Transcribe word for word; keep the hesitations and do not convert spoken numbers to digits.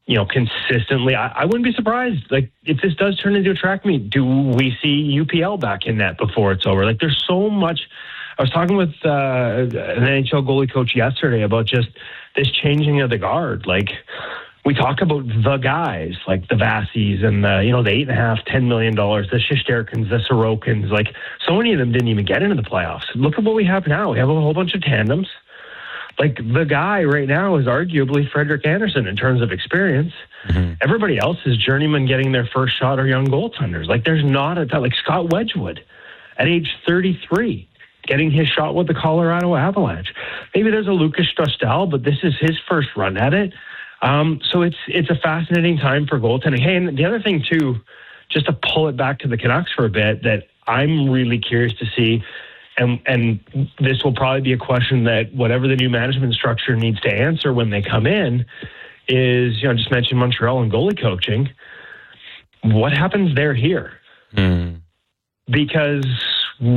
you know, consistently. I, I wouldn't be surprised. Like, if this does turn into a track meet, do we see U P L back in net before it's over? Like, there's so much. I was talking with uh, an N H L goalie coach yesterday about just this changing of the guard. Like, we talk about the guys, like the Vassies and the, you know, the eight and a half, ten million dollars, the Shesterkins, the Sorokins. Like, so many of them didn't even get into the playoffs. Look at what we have now. We have a whole bunch of tandems. Like, the guy right now is arguably Frederick Anderson in terms of experience. Mm-hmm. Everybody else is journeyman getting their first shot or young goaltenders. Like, there's not a ton. Like, Scott Wedgwood at age thirty-three getting his shot with the Colorado Avalanche. Maybe there's a Lucas Strostel, but this is his first run at it. Um, so it's it's a fascinating time for goaltending. Hey, and the other thing, too, just to pull it back to the Canucks for a bit, that I'm really curious to see, and and this will probably be a question that whatever the new management structure needs to answer when they come in, is, you know, just mentioned Montreal and goalie coaching. What happens there here? Mm. Because